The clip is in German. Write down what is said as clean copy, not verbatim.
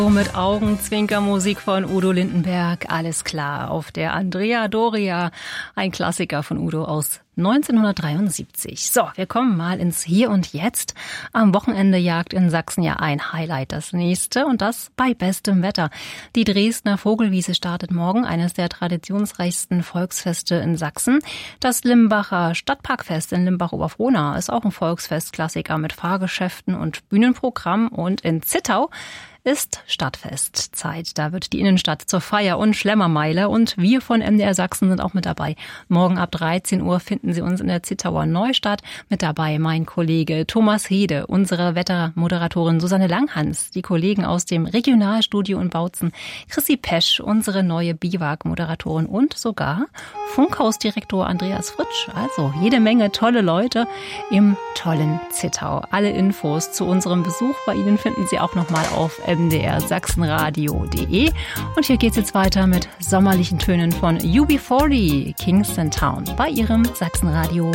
Mit Augenzwinkermusik von Udo Lindenberg, alles klar, auf der Andrea Doria, ein Klassiker von Udo aus 1973. So, wir kommen mal ins Hier und Jetzt. Am Wochenende jagt in Sachsen ja ein Highlight das nächste und das bei bestem Wetter. Die Dresdner Vogelwiese startet morgen, eines der traditionsreichsten Volksfeste in Sachsen. Das Limbacher Stadtparkfest in Limbach-Oberfrohna ist auch ein Volksfestklassiker mit Fahrgeschäften und Bühnenprogramm, und in Zittau ist Stadtfestzeit. Da wird die Innenstadt zur Feier- und Schlemmermeile, und wir von MDR Sachsen sind auch mit dabei. Morgen ab 13 Uhr finden Sie uns in der Zittauer Neustadt. Mit dabei mein Kollege Thomas Hede, unsere Wettermoderatorin Susanne Langhans, die Kollegen aus dem Regionalstudio in Bautzen, Chrissy Pesch, unsere neue Biwak-Moderatorin, und sogar Funkhausdirektor Andreas Fritsch. Also jede Menge tolle Leute im tollen Zittau. Alle Infos zu unserem Besuch bei Ihnen finden Sie auch nochmal auf mdrsachsenradio.de. Und hier geht's jetzt weiter mit sommerlichen Tönen von UB40, Kingston Town, bei Ihrem Sachsenradio.